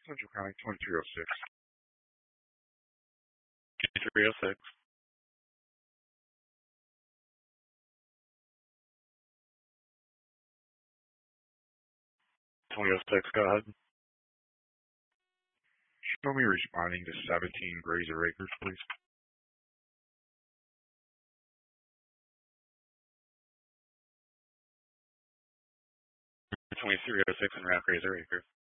Central County 2306. 2306. 2006, go ahead. Show me responding to 17 Grazer Acres, please. 2306 in Rock Grazer Acres.